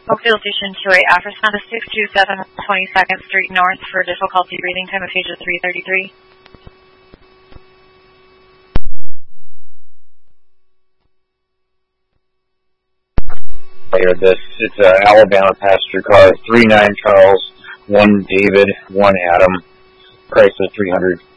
Oakville Station 28 After Sound 627 22nd Street North for difficulty reading time of pages 333. It's Alabama passenger car 39 Charles, 1 David, 1 Adam. Price is $300.